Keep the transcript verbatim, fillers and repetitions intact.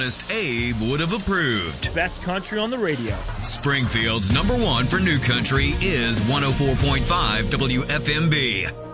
Honest Abe would have approved. Best country on the radio. Springfield's number one for new country is one oh four point five W F M B.